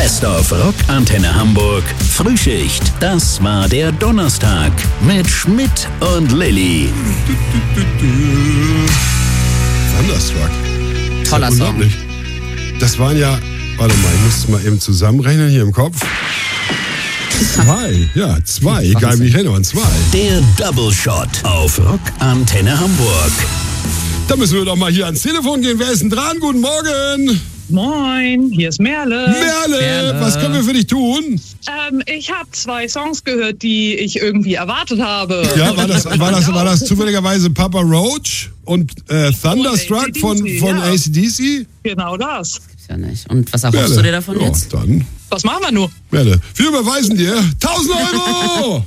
Best of Rock Antenne Hamburg Frühschicht. Das war der Donnerstag mit Schmidt und Lilly. Thunderstruck. Toller Song. Das waren ja, warte mal, ich muss es mal eben zusammenrechnen hier im Kopf. Zwei, egal wie ich renne, waren 2. Der Double Shot auf Rock Antenne Hamburg. Da müssen wir doch mal hier ans Telefon gehen. Wer ist denn dran? Guten Morgen. Moin, hier ist Merle. Merle, was können wir für dich tun? Ich habe 2 Songs gehört, die ich irgendwie erwartet habe. Ja, war das zufälligerweise Papa Roach und Thunderstruck von AC/DC? Genau das. Ja nicht. Und was erhoffst du dir davon jetzt? Dann. Was machen wir nur? Merle, wir überweisen dir 1000 Euro!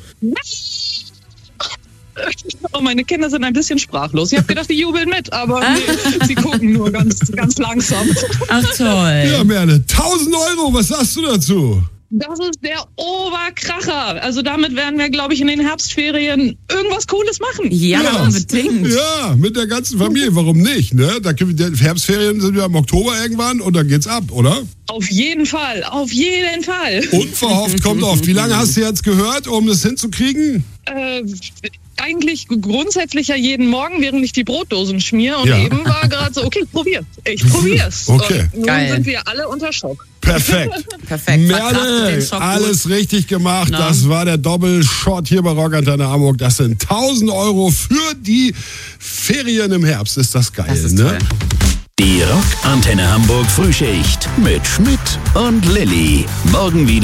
Oh, meine Kinder sind ein bisschen sprachlos. Ich habe gedacht, die jubeln mit, aber nee, sie gucken nur ganz langsam. Ach toll. Ja, Merle, 1000 Euro, was sagst du dazu? Das ist der Oberkracher. Also damit werden wir, glaube ich, in den Herbstferien irgendwas Cooles machen. Ja, unbedingt. Ja, mit der ganzen Familie, warum nicht? Ne? Die Herbstferien sind ja im Oktober irgendwann und dann geht's ab, oder? Auf jeden Fall, auf jeden Fall. Unverhofft kommt oft. Wie lange hast du jetzt gehört, um das hinzukriegen? Eigentlich grundsätzlich ja jeden Morgen, während ich die Brotdosen schmier. Und Ja. eben war gerade so, okay, ich probier's. Okay. Und nun Geil. sind wir alle unter Schock. Perfekt. Perfekt. Verkraftet Merle, den Schock gut. alles richtig gemacht. Na? Das war der Doppelshot hier bei Rock Antenne Hamburg. Das sind 1000 Euro für die Ferien im Herbst. Ist das geil, Das ist ne? toll. Die Rock Antenne Hamburg Frühschicht mit Schmidt und Lilly. Morgen wieder.